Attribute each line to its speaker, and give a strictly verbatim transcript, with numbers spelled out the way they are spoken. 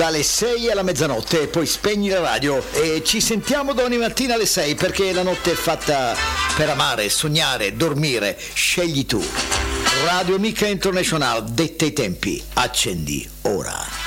Speaker 1: dalle sei alla mezzanotte, poi spegni la radio e ci sentiamo domani mattina alle sei, perché la notte è fatta per amare, sognare, dormire. Scegli tu. Radio Amica International, detta i tempi. Accendi ora.